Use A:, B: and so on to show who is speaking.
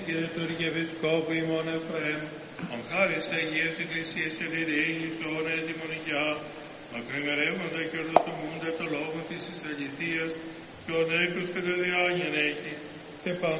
A: Κύριε του Αρχιεπισκόπου ημών Εφραίμ, αν χάρις Αγίας Εκκλησίας Ελειρήνης, αιώνα τη μοναχιά, μακρημερεύοντα και ορδοτομούντα το λόγο της αληθείας, και ο νέκος και το διάγεν έχει, και